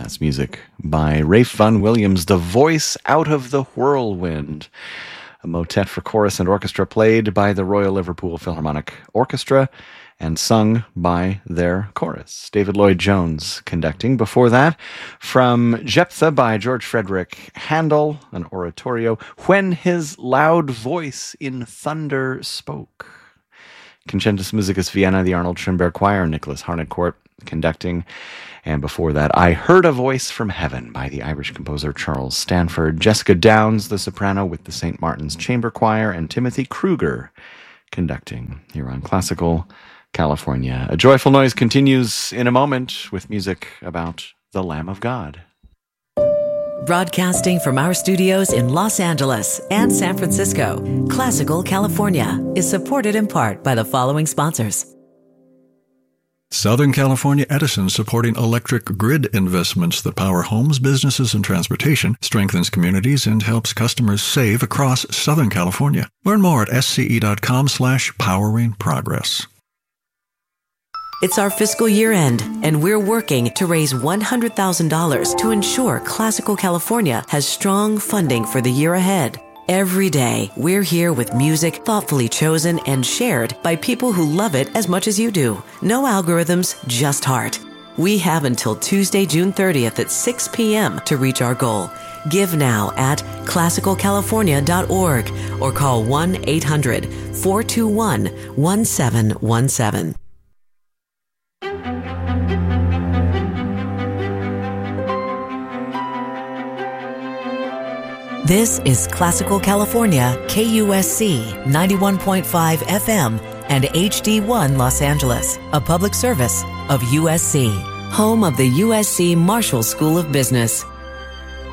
That's music by Ralph Vaughan Williams, The Voice Out of the Whirlwind, a motet for chorus and orchestra played by the Royal Liverpool Philharmonic Orchestra and sung by their chorus. David Lloyd-Jones conducting. Before that, from Jephthah by George Frederick Handel, an oratorio, When His Loud Voice in Thunder Spoke. Concentus Musicus Vienna, the Arnold Schönberg Choir, Nicholas Harnoncourt conducting. And before that, I Heard a Voice from Heaven by the Irish composer Charles Stanford, Jessica Downs, the soprano with the St. Martin's Chamber Choir, and Timothy Kruger conducting here on Classical California. A Joyful Noise continues in a moment with music about the Lamb of God. Broadcasting from our studios in Los Angeles and San Francisco, Classical California is supported in part by the following sponsors. Southern California Edison, supporting electric grid investments that power homes, businesses, and transportation, strengthens communities, and helps customers save across Southern California. Learn more at sce.com/poweringprogress. It's our fiscal year end, and we're working to raise $100,000 to ensure Classical California has strong funding for the year ahead. Every day, we're here with music thoughtfully chosen and shared by people who love it as much as you do. No algorithms, just heart. We have until Tuesday, June 30th at 6 p.m. to reach our goal. Give now at classicalcalifornia.org or call 1-800-421-1717. This is Classical California, KUSC 91.5 FM and HD1 Los Angeles, a public service of USC, home of the USC Marshall School of Business.